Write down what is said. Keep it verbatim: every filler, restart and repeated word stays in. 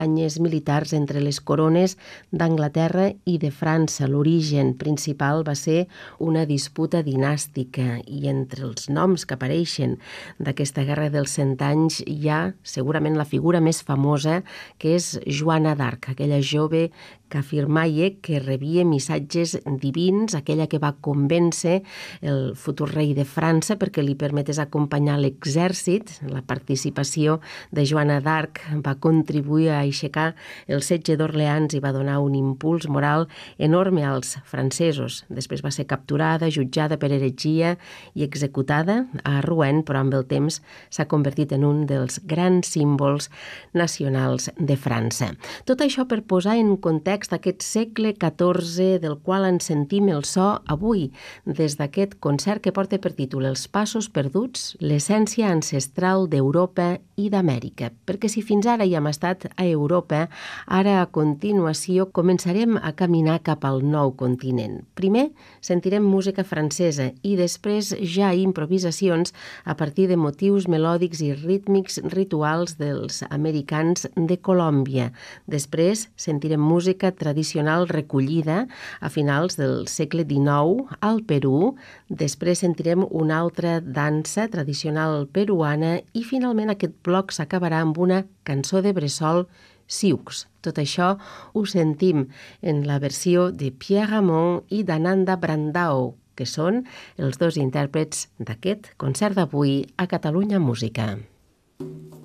campanyes militars entre les corones d'Anglaterra i de França. L'origen principal va ser una disputa dinàstica i entre els noms que apareixen d'aquesta guerra dels cent anys hi ha segurament la figura més famosa, que és Joana d'Arc, aquella jove que afirmava que rebia missatges divins, aquella que va convèncer el futur rei de França perquè li permetés acompanyar l'exèrcit. La participació de Joana d'Arc va contribuir a aixecar el setge d'Orleans i va donar un impuls moral enorme als francesos. Després va ser capturada, jutjada per heretgia i executada a Rouen, però amb el temps s'ha convertit en un dels grans símbols nacionals de França. Tot això per posar en context d'aquest segle catorze del qual ens sentim el so avui, des d'aquest concert que porta per títol Els passos perduts, l'essència ancestral d'Europa i d'Amèrica. Perquè si fins ara hi hem estat a Europa, ara a continuació començarem a caminar cap al nou continent. Primer sentirem música francesa i després ja improvisacions a partir de motius melòdics i rítmics rituals dels americans de Colòmbia. Després sentirem música tradicional recollida a finals del segle dinou al Perú. Després sentirem una altra dansa tradicional peruana i finalment aquest bloc s'acabarà amb una cançó de bressol, Siux. Tot això ho sentim en la versió de Pierre Ramon i d'Ananda Brandao, que són els dos intèrprets d'aquest concert d'avui a Catalunya Música.